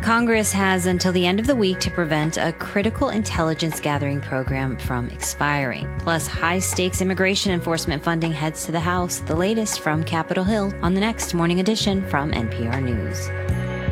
Congress has until the end of the week to prevent a critical intelligence gathering program from expiring. Plus, high-stakes immigration enforcement funding heads to the House. The latest from Capitol Hill on the next Morning Edition from NPR News.